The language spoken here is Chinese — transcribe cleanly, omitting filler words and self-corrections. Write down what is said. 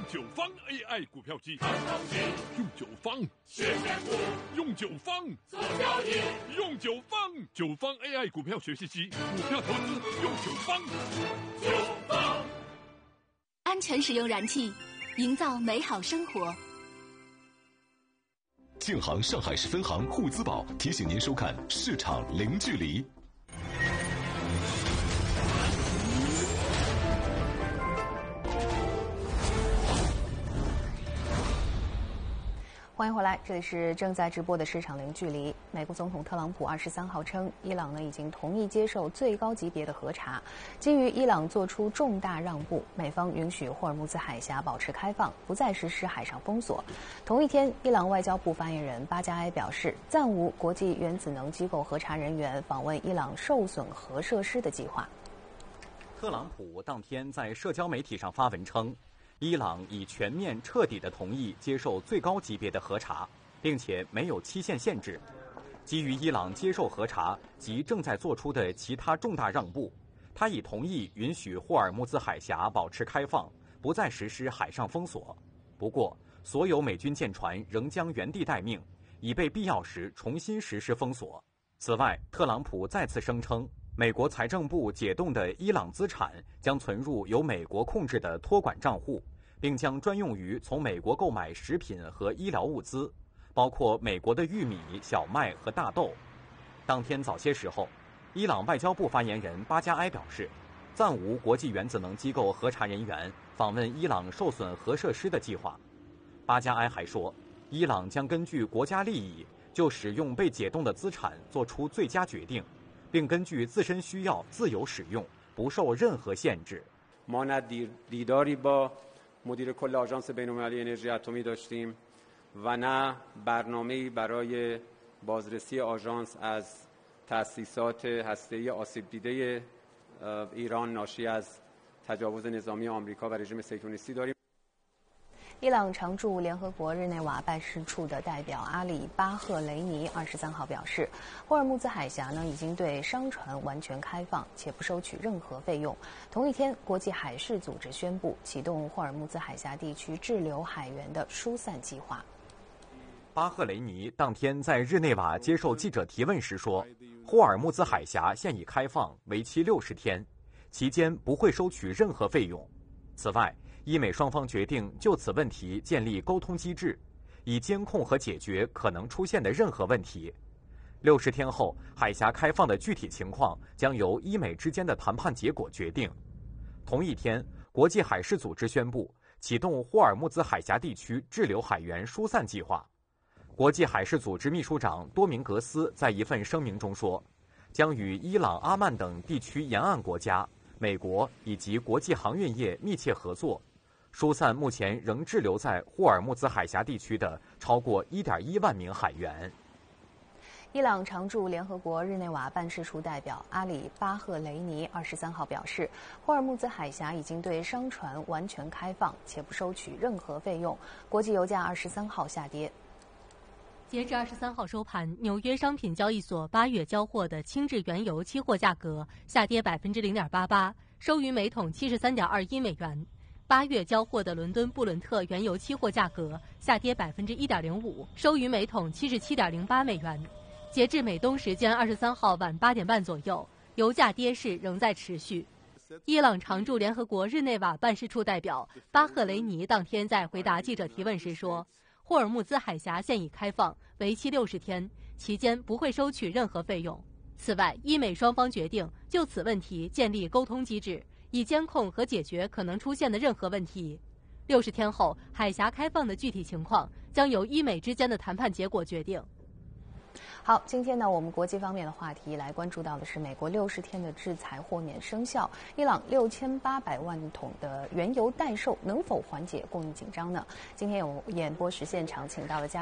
九方 AI 股票机，用九方学选股， 用九方做交易， 用九方九方 AI 股票学习机，股票投资用九方。 九方安全使用燃气，营造美好生活。 建行上海市分行沪资宝提醒您收看《市场零距离》。 欢迎回来，这里是正在直播的市场零距离。美国总统特朗普23号称，伊朗已经同意接受最高级别的核查。基于伊朗做出重大让步，美方允许霍尔木兹海峡保持开放，不再实施海上封锁。同一天，伊朗外交部发言人巴加埃表示，暂无国际原子能机构核查人员访问伊朗受损核设施的计划。 特朗普当天在社交媒体上发文称，伊朗已全面彻底地同意接受最高级别的核查，并且没有期限限制。基于伊朗接受核查及正在做出的其他重大让步，他已同意允许霍尔木兹海峡保持开放，不再实施海上封锁。不过，所有美军舰船仍将原地待命，以备必要时重新实施封锁。此外，特朗普再次声称，美国财政部解冻的伊朗资产将存入由美国控制的托管账户，并将专用于从美国购买食品和医疗物资，包括美国的玉米、小麦和大豆。当天早些时候，伊朗外交部发言人巴加埃表示，暂无国际原子能机构核查人员访问伊朗受损核设施的计划。巴加埃还说，伊朗将根据国家利益就使用被解冻的资产做出最佳决定，并根据自身需要自由使用，不受任何限制。 ما نه دیداری با مدیر کل آژانس بین‌المللی انرژی اتمی داشتیم و نه برنامه‌ای برای بازرسی آژانس از تأسیسات هسته‌ای آسیب دیده ایران ناشی از تجاوز نظامی آمریکا و رژیم صهیونیستی داریم。 伊朗常驻联合国日内瓦办事处的代表阿里巴赫雷尼23号表示，霍尔木兹海峡已经对商船完全开放，且不收取任何费用。同一天，国际海事组织宣布启动霍尔木兹海峡地区滞留海员的疏散计划。 巴赫雷尼当天在日内瓦接受记者提问时说，霍尔木兹海峡现已开放，为期60天，期间不会收取任何费用。此外，伊美双方决定就此问题建立沟通机制，以监控和解决可能出现的任何问题。60天后，海峡开放的具体情况将由伊美之间的谈判结果决定。同一天，国际海事组织宣布启动霍尔木兹海峡地区滞留海员疏散计划。国际海事组织秘书长多明格斯在一份声明中说，将与伊朗、阿曼等地区沿岸国家、美国以及国际航运业密切合作，疏散目前仍滞留在霍尔木兹海峡地区的超过1.1万名海员。 伊朗常驻联合国日内瓦办事处代表阿里巴赫雷尼23号表示，霍尔木兹海峡已经对商船完全开放，且不收取任何费用。国际油价23号下跌。 截至23号收盘，纽约商品交易所8月交货的轻质原油期货价格下跌0.88%，收于每桶73.21美元。8月交货的伦敦布伦特原油期货价格下跌1.05%，收于每桶77.08美元。截至美东时间23号晚8点半左右，油价跌势仍在持续。伊朗常驻联合国日内瓦办事处代表巴赫雷尼当天在回答记者提问时说，霍尔木兹海峡现已开放，为期60天，期间不会收取任何费用。此外，伊美双方决定就此问题建立沟通机制，以监控和解决可能出现的任何问题。60天后，海峡开放的具体情况将由伊美之间的谈判结果决定。 好，今天呢，我们国际方面的话题来关注到的是美国60天的制裁豁免生效，伊朗6800万桶的原油待售能否缓解供应紧张呢？今天有演播室现场请到了